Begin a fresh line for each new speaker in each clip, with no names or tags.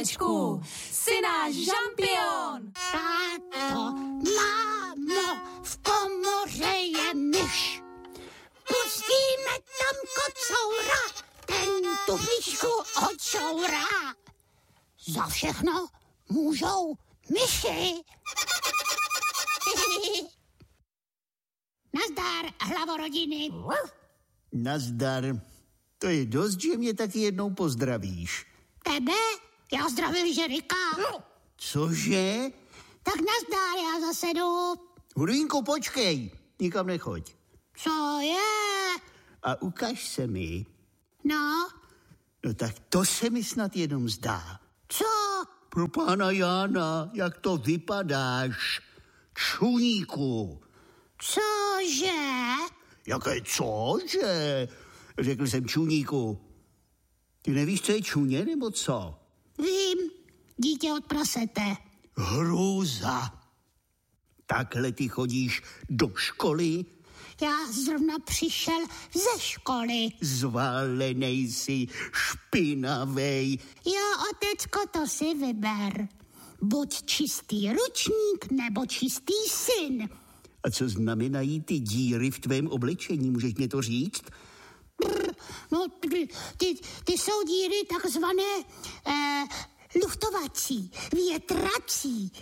Žebečku, jsi náš žampion.
Táto, mámo, v komoře je myš. Pustíme tam kocoura, ten tu myšku odsourá. Za všechno můžou myši. Nazdar, hlavorodiny.
Nazdar. To je dost, že mě taky jednou pozdravíš.
Tebe? Já zdravím Žerika.
Cože?
Tak nazdar, já zase jdu.
Hudvínku, počkej, nikam nechoď.
Co je?
A ukaž se mi.
No?
No tak to se mi snad jenom zdá.
Co?
Pro pána Jána, jak to vypadáš? Čuníku.
Cože?
Jaké cože? Řekl jsem čuníku. Ty nevíš, co je čuně, nebo co?
Vím, dítě od prasete.
Hrůza. Takhle ty chodíš do školy?
Já zrovna přišel ze školy.
Zvalenej jsi, špinavej.
Jo, otecko, to si vyber. Buď čistý ručník, nebo čistý syn.
A co znamenají ty díry v tvém oblečení, můžeš mě to říct?
No, ty jsou díry takzvané luftovací, větrací.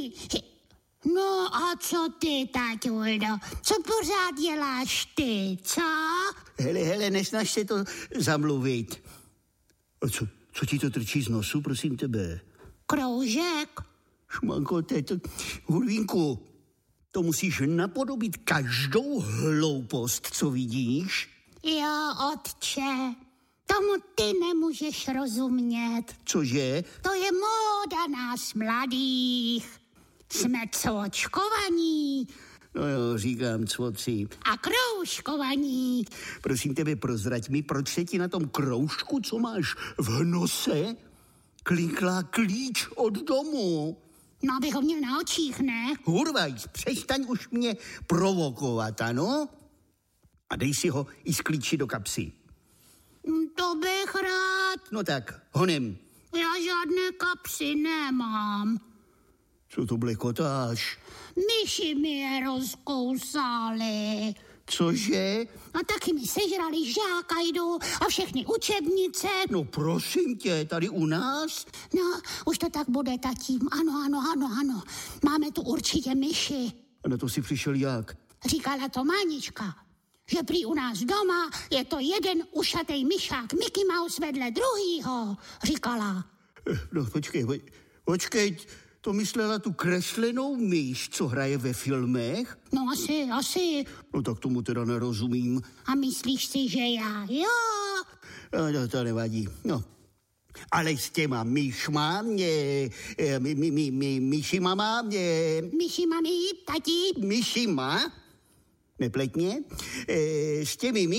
No a co ty, táťuldo? Co pořád děláš ty, co?
Hele, nesnaž se to zamluvit. A co ti to trčí z nosu, prosím tebe?
Kroužek.
Šmanko, Hudvínku, to musíš napodobit každou hloupost, co vidíš.
Jo, otče, tomu ty nemůžeš rozumět.
Cože?
To je móda nás mladých. Jsme cvočkovaní.
No jo, říkám cvoci.
A kroužkovaní.
Prosím tebe, prozrať mi, proč se ti na tom kroužku, co máš v nose, klikla klíč od domu.
No, abych ho měl na očích, ne?
Hurvajs, přestaň už mě provokovat, ano? A dej si ho i z klíči do kapsy.
To bych rád.
No tak, honem.
Já žádné kapsy nemám.
Co to blekotáš?
Myši mi je rozkousali.
Cože?
A taky mi sežrali žákajdu a všechny učebnice.
No prosím tě, tady u nás?
No, už to tak bude, tatím. Ano. Máme tu určitě myši.
A na to si přišel jak?
Říkala to Mánička, že prý u nás doma je to jeden ušatej myšák Mickey Mouse vedle druhýho, říkala.
No počkej, to myslela tu kreslenou myš, co hraje ve filmech?
No asi.
No tak tomu teda nerozumím.
A myslíš si, že já? Jo.
No, to nevadí, no. Ale s těma myšma myšima
Myšimami, tati?
Myšima? Nepletně? S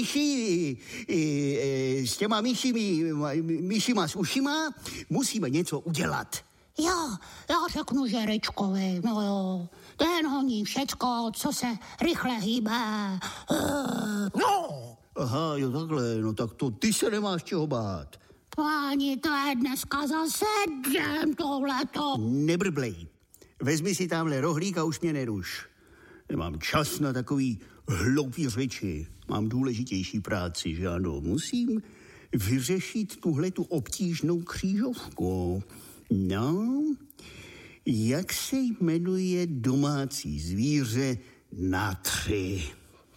těma myšima s ušima musíme něco udělat.
Jo, já řeknu Žerečkovi, no jo. Ten honí všecko, co se rychle hýbe.
No! Aha, jo takhle, no tak to ty se nemáš čeho bát.
Páni, to je dneska zase den tohleto.
Nebrblej. Vezmi si tamhle rohlík a už mě neruš. Nemám čas na takový hloupý řeči. Mám důležitější práci, že ano. Musím vyřešit tuhletu obtížnou křížovku. No, jak se jmenuje domácí zvíře na 3?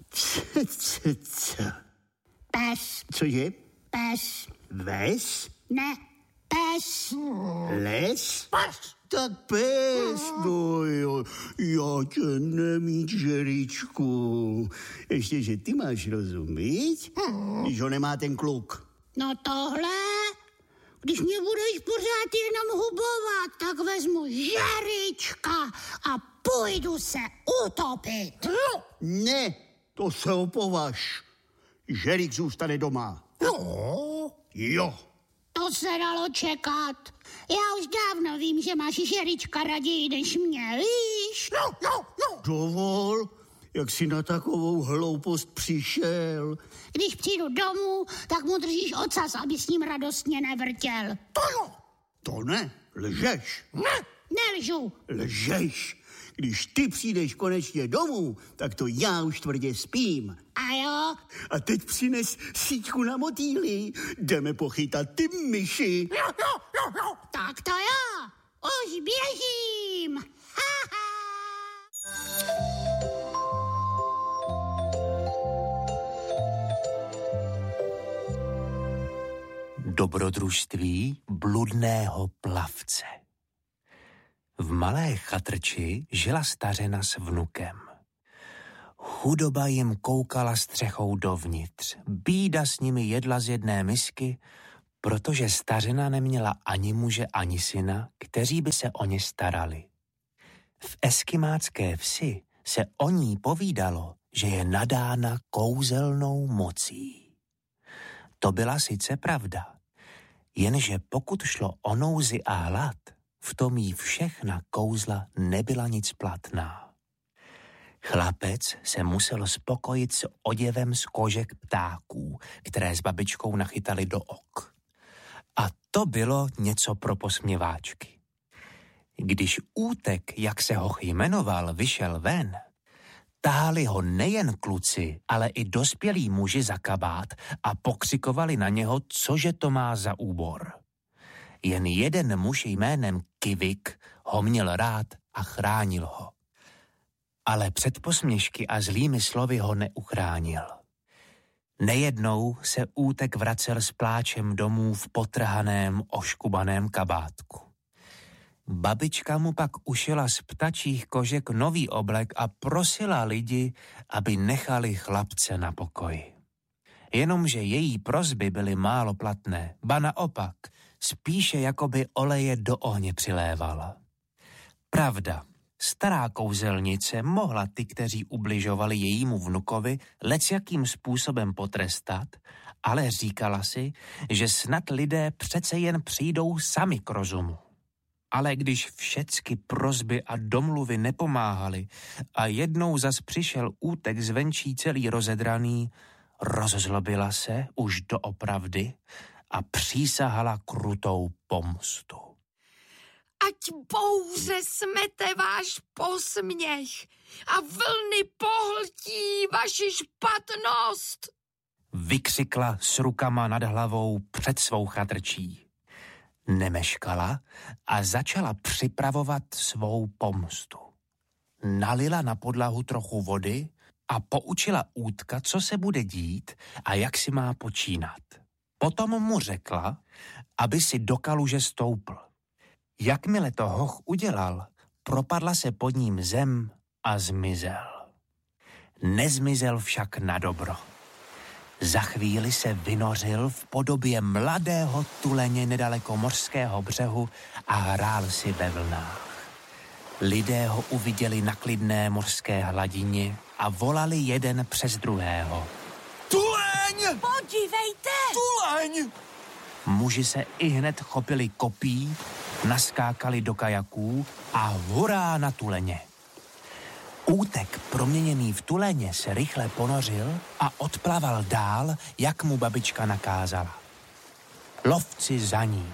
Pes.
Cože?
Pes.
Ves?
Ne, pes.
Les? Pes. Tak pes, no jo, já tě nemít, Žeričku. Ještě, že ty máš rozumět, když ho nemá ten kluk.
No tohle, když mě budeš pořád jenom hubovat, tak vezmu Žerička a půjdu se utopit.
Ne, to se opovaž. Žerik zůstane doma. Jo.
To se dalo čekat. Já už dávno vím, že máš Žerička raději než mě, víš?
Dovol, jak jsi na takovou hloupost přišel.
Když přijdu domů, tak mu držíš ocas, aby s ním radostně nevrtěl.
To ne, lžeš.
Ne, nelžu.
Lžeš. Když ty přijdeš konečně domů, tak to já už tvrdě spím.
A jo?
A teď přines síťku na motýly. Jdeme pochytat ty myši.
Jo. Tak to jo. Už běžím.
Dobrodružství bludného plavce. V malé chatrči žila stařena s vnukem. Chudoba jim koukala střechou dovnitř. Bída s nimi jedla z jedné misky, protože stařena neměla ani muže, ani syna, kteří by se o ně starali. V eskimácké vsi se o ní povídalo, že je nadána kouzelnou mocí. To byla sice pravda, jenže pokud šlo o nouzi a hlad, v tom jí všechna kouzla nebyla nic platná. Chlapec se musel spokojit s oděvem z kožek ptáků, které s babičkou nachytali do ok. A to bylo něco pro posměváčky. Když Útek, jak se hoch jmenoval, vyšel ven, tahali ho nejen kluci, ale i dospělí muži za kabát a pokřikovali na něho, cože to má za úbor. Jen jeden muž jménem Kivik ho měl rád a chránil ho. Ale před posměšky a zlými slovy ho neuchránil. Nejednou se Útek vracel s pláčem domů v potrhaném, oškubaném kabátku. Babička mu pak ušila z ptačích kožek nový oblek a prosila lidi, aby nechali chlapce na pokoji. Jenomže její prosby byly málo platné, ba naopak, spíše jakoby oleje do ohně přilévala. Pravda, stará kouzelnice mohla ty, kteří ubližovali jejímu vnukovi, lecjakým způsobem potrestat, ale říkala si, že snad lidé přece jen přijdou sami k rozumu. Ale když všecky prosby a domluvy nepomáhaly a jednou zas přišel Útek zvenčí celý rozedraný, rozzlobila se už doopravdy a přísahala krutou pomstu.
Ať bouře smete váš posměch a vlny pohltí vaši špatnost,
vykřikla s rukama nad hlavou před svou chatrčí. Nemeškala a začala připravovat svou pomstu. Nalila na podlahu trochu vody a poučila Útka, co se bude dít a jak si má počínat. Potom mu řekla, aby si do kaluže stoupl. Jakmile to hoch udělal, propadla se pod ním zem a zmizel. Nezmizel však nadobro. Za chvíli se vynořil v podobě mladého tuleně nedaleko mořského břehu a hrál si ve vlnách. Lidé ho uviděli na klidné mořské hladině a volali jeden přes druhého. Tuleň!
podívejte!
Tuleň! Muži se ihned chopili kopí, naskákali do kajaků a hurá na tuleně. Útek proměněný v tuleně se rychle ponořil a odplaval dál, jak mu babička nakázala. Lovci za ním.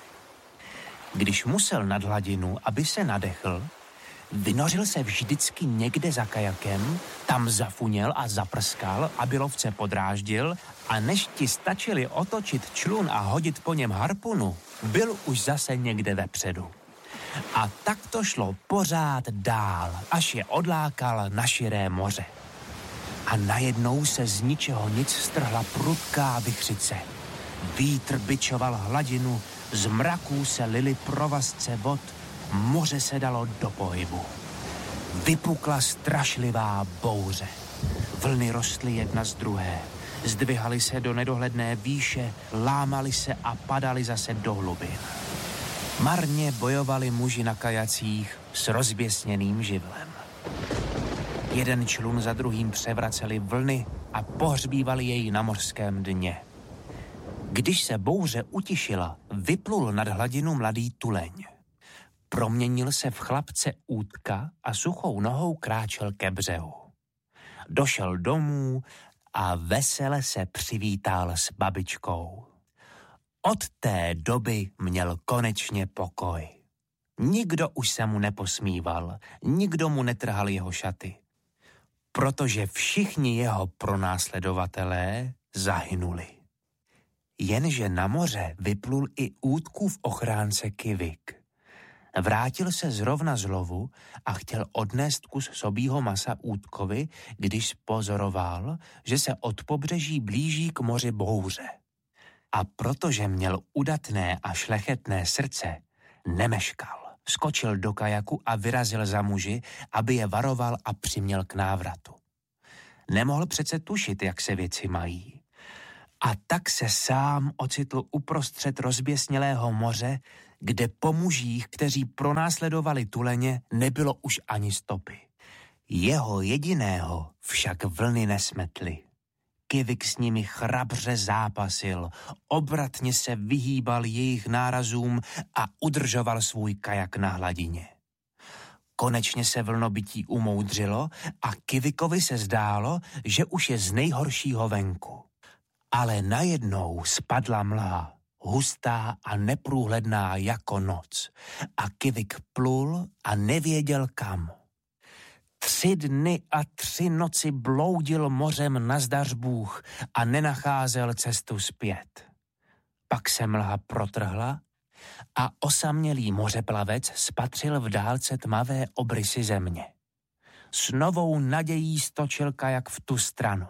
Když musel nad hladinu, aby se nadechl, vynořil se vždycky někde za kajakem, tam zafuněl a zaprskal, aby lovce podráždil a než ti stačili otočit člun a hodit po něm harpunu, byl už zase někde vepředu. A tak to šlo pořád dál, až je odlákal na širé moře. A najednou se z ničeho nic strhla prudká vichřice. Vítr bičoval hladinu, z mraků se lily provazce vod, moře se dalo do pohybu. Vypukla strašlivá bouře. Vlny rostly jedna z druhé, zdvihaly se do nedohledné výše, lámaly se a padaly zase do hlubin. Marně bojovali muži na kajacích s rozběsněným živlem. Jeden člun za druhým převraceli vlny a pohřbívali jej na mořském dně. Když se bouře utišila, vyplul nad hladinu mladý tuleň. Proměnil se v chlapce Útka a suchou nohou kráčel ke břehu. Došel domů a vesele se přivítal s babičkou. Od té doby měl konečně pokoj. Nikdo už se mu neposmíval, nikdo mu netrhal jeho šaty, protože všichni jeho pronásledovatelé zahynuli. Jenže na moře vyplul i útkův ochránce Kvik. Vrátil se zrovna z lovu a chtěl odnést kus sobího masa útkovi, když pozoroval, že se od pobřeží blíží k moři bouře. A protože měl udatné a šlechetné srdce, nemeškal. Skočil do kajaku a vyrazil za muži, aby je varoval a přiměl k návratu. Nemohl přece tušit, jak se věci mají. A tak se sám ocitl uprostřed rozběsnělého moře, kde po mužích, kteří pronásledovali tuleně, nebylo už ani stopy. Jeho jediného však vlny nesmetly. Kvik s nimi chrabře zápasil, obratně se vyhýbal jejich nárazům a udržoval svůj kajak na hladině. Konečně se vlnobytí umoudřilo a Kvikovi se zdálo, že už je z nejhoršího venku. Ale najednou spadla mlha, hustá a neprůhledná jako noc, a Kvik plul a nevěděl kam. 3 dny a 3 noci bloudil mořem nazdař Bůh a nenacházel cestu zpět. Pak se mlha protrhla a osamělý mořeplavec spatřil v dálce tmavé obrysy země. S novou nadějí stočil kajak v tu stranu.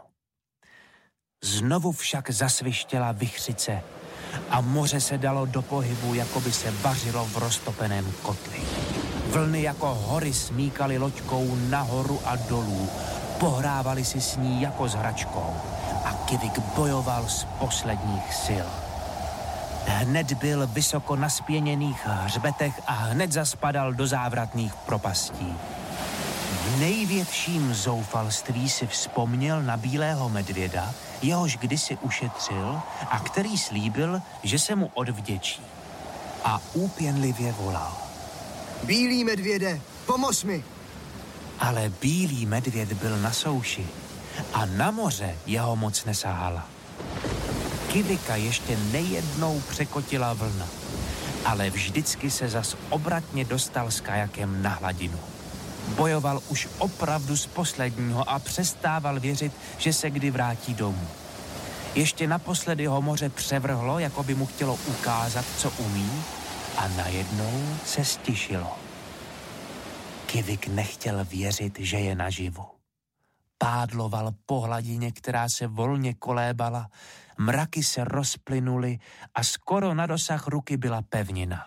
Znovu však zasvištěla vichřice a moře se dalo do pohybu, jako by se vařilo v roztopeném kotli. Vlny jako hory smíkaly loďkou nahoru a dolů, pohrávali si s ní jako s hračkou a Kvik bojoval z posledních sil. Hned byl vysoko na spěněných hřbetech a hned zaspadal do závratných propastí. V největším zoufalství si vzpomněl na bílého medvěda, jehož kdysi ušetřil a který slíbil, že se mu odvděčí. A úpěnlivě volal.
Bílý medvěde, pomoz mi!
Ale bílý medvěd byl na souši a na moře jeho moc nesahala. Kvika ještě nejednou překotila vlna, ale vždycky se zas obratně dostal s kajakem na hladinu. Bojoval už opravdu z posledního a přestával věřit, že se kdy vrátí domů. Ještě naposledy ho moře převrhlo, jako by mu chtělo ukázat, co umí, a najednou se stišilo. Kvik nechtěl věřit, že je naživu. Pádloval po hladině, která se volně kolébala, mraky se rozplynuly a skoro na dosah ruky byla pevnina.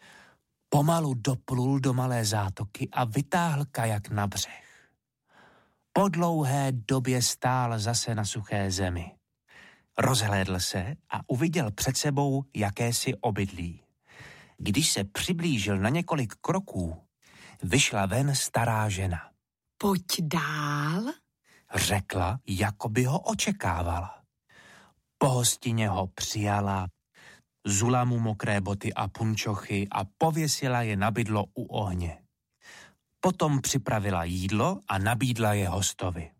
Pomalu doplul do malé zátoky a vytáhl kajak na břeh. Po dlouhé době stál zase na suché zemi. Rozhlédl se a uviděl před sebou jakési obydlí. Když se přiblížil na několik kroků, vyšla ven stará žena.
Pojď dál,
Řekla, jako by ho očekávala. Po hostině ho přijala, zula mu mokré boty a punčochy a pověsila je na bydlo u ohně. Potom připravila jídlo a nabídla je hostovi.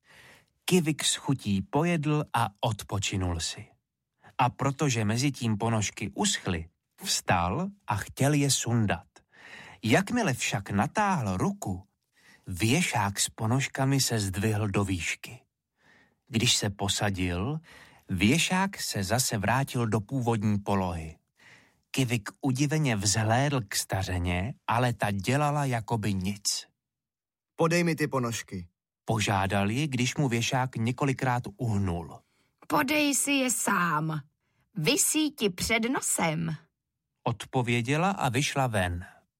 Kvik s chutí pojedl a odpočinul si. A protože mezi tím ponožky uschly, vstal a chtěl je sundat. Jakmile však natáhl ruku, věšák s ponožkami se zdvihl do výšky. Když se posadil, věšák se zase vrátil do původní polohy. Kvik udiveně vzhlédl k stařeně, ale ta dělala jakoby nic.
Podej mi ty ponožky.
Požádal ji, když mu věšák několikrát uhnul.
podej si je sám. Visí ti před nosem.
Odpověděla a vyšla ven.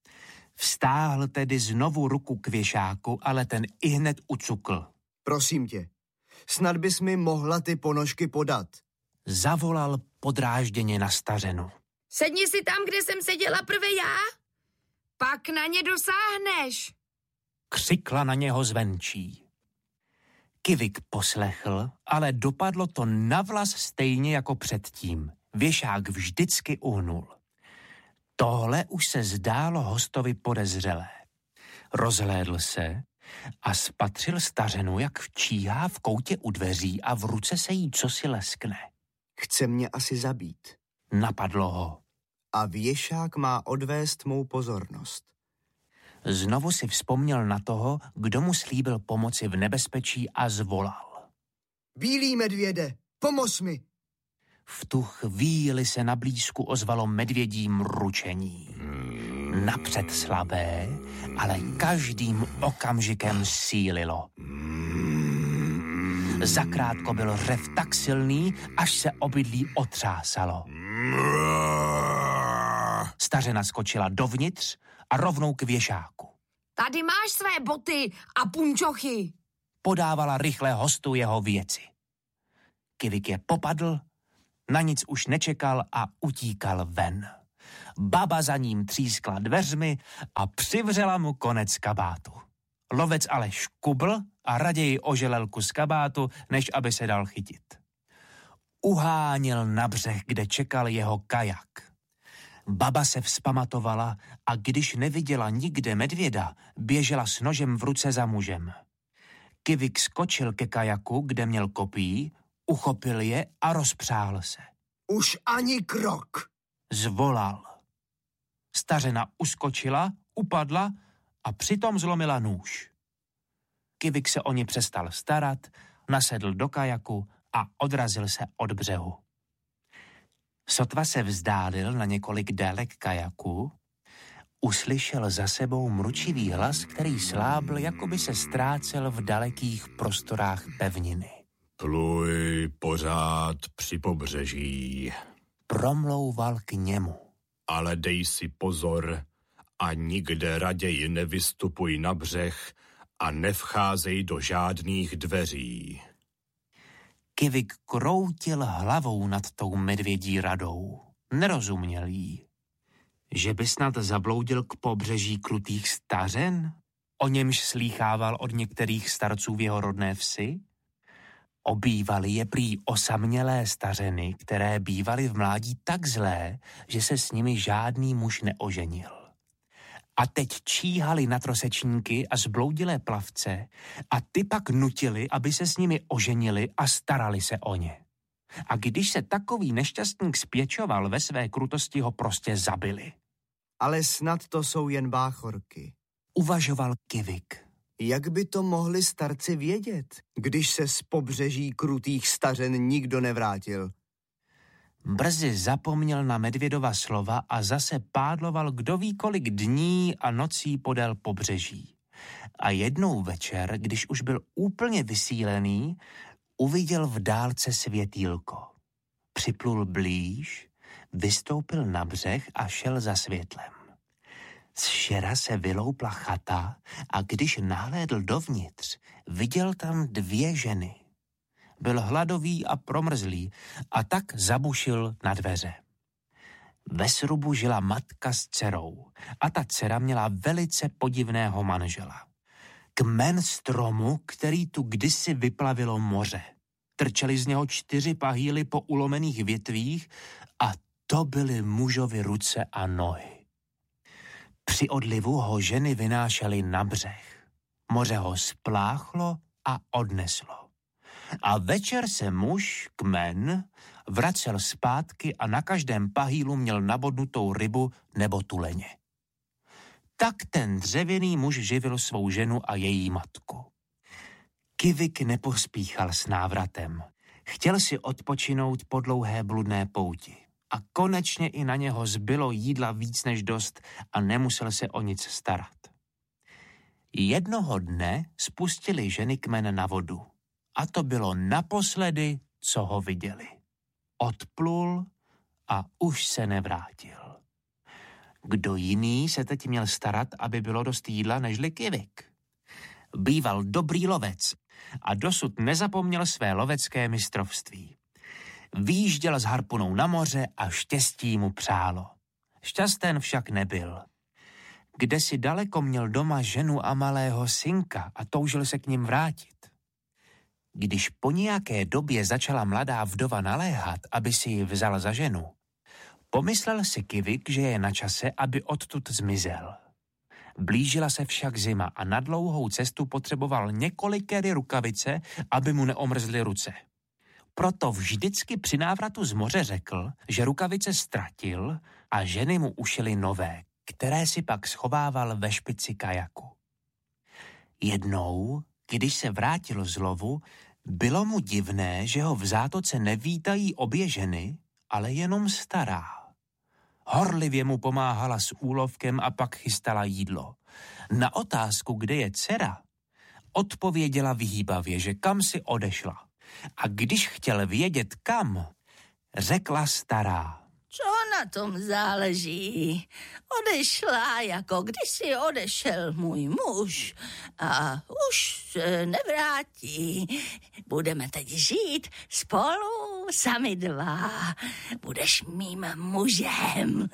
Vztáhl tedy znovu ruku k věšáku, ale ten ihned ucukl.
Prosím tě, snad bys mi mohla ty ponožky podat.
Zavolal podrážděně na stařenu.
Sedni si tam, kde jsem seděla prve já. Pak na ně dosáhneš.
Křikla na něho zvenčí. Kvik poslechl, ale dopadlo to navlas stejně jako předtím. Věšák vždycky uhnul. Tohle už se zdálo hostovi podezřelé. Rozhlédl se a spatřil stařenu, jak číhá v koutě u dveří a v ruce se jí cosi leskne.
Chce mě asi zabít.
Napadlo ho.
A věšák má odvést mou pozornost.
Znovu si vzpomněl na toho, kdo mu slíbil pomoci v nebezpečí a zvolal.
Bílý medvěde, pomoz mi!
V tu chvíli se na blízku ozvalo medvědí mručení. Napřed slabé, ale každým okamžikem sílilo. Zakrátko byl řev tak silný, až se obydlí otřásalo. Stařena skočila dovnitř a rovnou k věšáku.
Tady máš své boty a punčochy.
Podávala rychle hostu jeho věci. Kivik je popadl, na nic už nečekal a utíkal ven. Baba za ním třískla dveřmi a přivřela mu konec kabátu. Lovec ale škubl a raději oželel kus kabátu, než aby se dal chytit. Uháněl na břeh, kde čekal jeho kajak. Baba se vzpamatovala a když neviděla nikde medvěda, běžela s nožem v ruce za mužem. Kivik skočil ke kajaku, kde měl kopí, uchopil je a rozpřáhl se.
Už ani krok!
Zvolal. Stařena uskočila, upadla a přitom zlomila nůž. Kivik se o ní přestal starat, nasedl do kajaku a odrazil se od břehu. Sotva se vzdálil na několik délek kajaku, uslyšel za sebou mručivý hlas, který slábl, jako by se ztrácel v dalekých prostorách pevniny.
Pluj pořád při pobřeží.
Promlouval k němu.
Ale dej si pozor a nikde raději nevystupuj na břeh a nevcházej do žádných dveří.
Kivik kroutil hlavou nad tou medvědí radou. Nerozuměl jí. Že by snad zabloudil k pobřeží krutých stařen? O němž slýchával od některých starců v jeho rodné vsi? Obývaly je prý osamělé stařeny, které bývaly v mládí tak zlé, že se s nimi žádný muž neoženil. A teď číhali na trosečníky a zbloudilé plavce a ty pak nutili, aby se s nimi oženili a starali se o ně. A když se takový nešťastník spěčoval, ve své krutosti ho prostě zabili.
Ale snad to jsou jen báchorky.
Uvažoval Kivik.
Jak by to mohli starci vědět, když se z pobřeží krutých stařen nikdo nevrátil?
Brzy zapomněl na medvědova slova a zase pádloval kdo ví kolik dní a nocí podél pobřeží. A jednou večer, když už byl úplně vysílený, uviděl v dálce světýlko. Připlul blíž, vystoupil na břeh a šel za světlem. Z šera se vyloupla chata a když nahlédl dovnitř, viděl tam 2 ženy. Byl hladový a promrzlý a tak zabušil na dveře. Ve srubu žila matka s dcerou a ta dcera měla velice podivného manžela. Kmen stromu, který tu kdysi vyplavilo moře. Trčely z něho 4 pahýly po ulomených větvích a to byly mužovy ruce a nohy. Při odlivu ho ženy vynášely na břeh. Moře ho spláchlo a odneslo. A večer se muž, kmen, vracel zpátky a na každém pahýlu měl nabodnutou rybu nebo tuleně. Tak ten dřevěný muž živil svou ženu a její matku. Kivik nepospíchal s návratem. Chtěl si odpočinout po dlouhé bludné pouti. A konečně i na něho zbylo jídla víc než dost a nemusel se o nic starat. Jednoho dne spustili ženy kmen na vodu. A to bylo naposledy, co ho viděli. Odplul a už se nevrátil. Kdo jiný se teď měl starat, aby bylo dost jídla, nežli Kivik? Býval dobrý lovec a dosud nezapomněl své lovecké mistrovství. Výjížděl s harpunou na moře a štěstí mu přálo. Šťasten však nebyl. Kdesi daleko měl doma ženu a malého synka a toužil se k nim vrátit. Když po nějaké době začala mladá vdova naléhat, aby si ji vzal za ženu, pomyslel si Kivik, že je na čase, aby odtud zmizel. Blížila se však zima a na dlouhou cestu potřeboval několikéry rukavice, aby mu neomrzly ruce. Proto vždycky při návratu z moře řekl, že rukavice ztratil a ženy mu ušily nové, které si pak schovával ve špici kajaku. Jednou, když se vrátil z lovu, bylo mu divné, že ho v zátoce nevítají obě ženy, ale jenom stará. Horlivě mu pomáhala s úlovkem a pak chystala jídlo. Na otázku, kde je dcera, odpověděla vyhýbavě, že kam si odešla. A když chtěl vědět kam, řekla stará:
Co na tom záleží? Odešla, jako kdysi odešel můj muž a už se nevrátí. Budeme teď žít spolu, sami dva. Budeš mým mužem.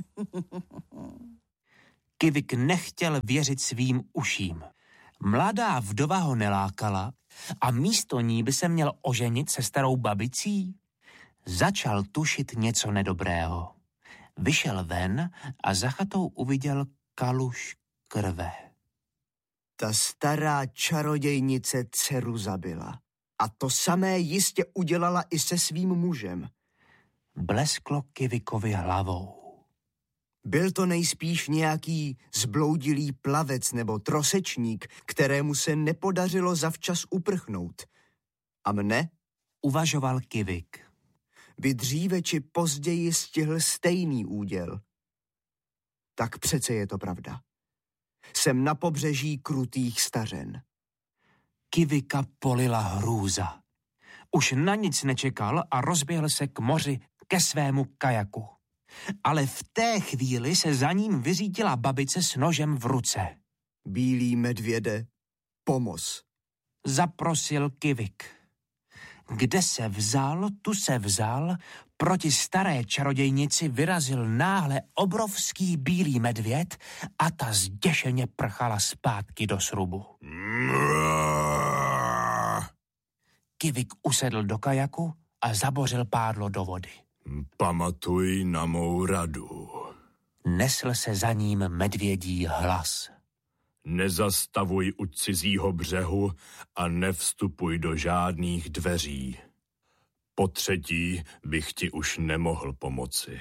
Kivik nechtěl věřit svým uším. Mladá vdova ho nelákala a místo ní by se měl oženit se starou babicí. Začal tušit něco nedobrého. Vyšel ven a za chatou uviděl kaluž krve.
Ta stará čarodějnice dceru zabila. A to samé jistě udělala i se svým mužem.
Blesklo Kivikovi hlavou.
Byl to nejspíš nějaký zbloudilý plavec nebo trosečník, kterému se nepodařilo zavčas uprchnout. A mne,
uvažoval Kivik,
by dříve či později stihl stejný úděl. Tak přece je to pravda. Jsem na pobřeží krutých stařen.
Kivika polila hrůza. Už na nic nečekal a rozběhl se k moři, ke svému kajaku. Ale v té chvíli se za ním vyřítila babice s nožem v ruce.
Bílý medvěde, pomoz.
Zaprosil Kivik. Kde se vzal, tu se vzal, proti staré čarodějnici vyrazil náhle obrovský bílý medvěd a ta zděšeně prchala zpátky do srubu. Kivik usedl do kajaku a zabořil pádlo do vody.
Pamatuj na mou radu.
Nesl se za ním medvědí hlas.
Nezastavuj u cizího břehu a nevstupuj do žádných dveří. Po třetí bych ti už nemohl pomoci.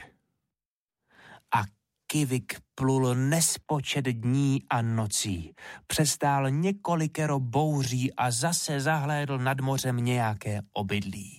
A Kivik plul nespočet dní a nocí. Přestál několikero bouří a zase zahlédl nad mořem nějaké obydlí.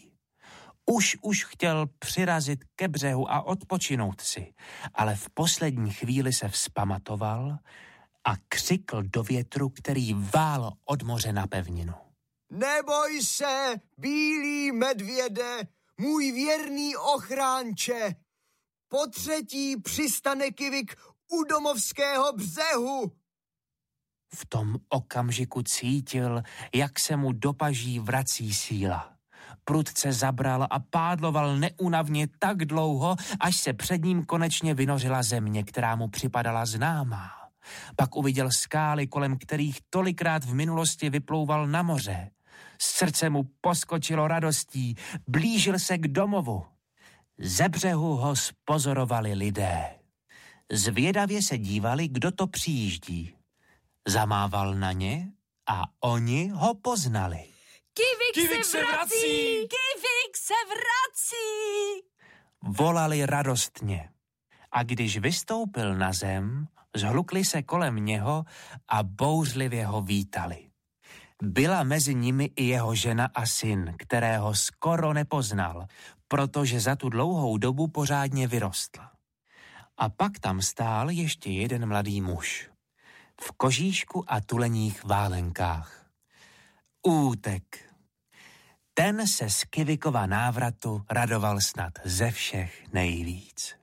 Už chtěl přirazit ke břehu a odpočinout si, ale v poslední chvíli se vzpamatoval a křikl do větru, který vál od moře na pevninu.
Neboj se, bílý medvěde, můj věrný ochránče. Po třetí přistane Kivik u domovského břehu.
V tom okamžiku cítil, jak se mu do paží vrací síla. Prudce zabral a pádloval neúnavně tak dlouho, až se před ním konečně vynořila země, která mu připadala známá. Pak uviděl skály, kolem kterých tolikrát v minulosti vyplouval na moře. Srdce mu poskočilo radostí, blížil se k domovu. Ze břehu ho spozorovali lidé. Zvědavě se dívali, kdo to přijíždí. Zamával na ně a oni ho poznali.
Kivik se vrací! Kivik se vrací!
Volali radostně. A když vystoupil na zem, zhlukli se kolem něho a bouřlivě ho vítali. Byla mezi nimi i jeho žena a syn, kterého skoro nepoznal, protože za tu dlouhou dobu pořádně vyrostl. A pak tam stál ještě jeden mladý muž. V kožíšku a tuleních válenkách. Útek. Ten se z Kivikova návratu radoval snad ze všech nejvíc.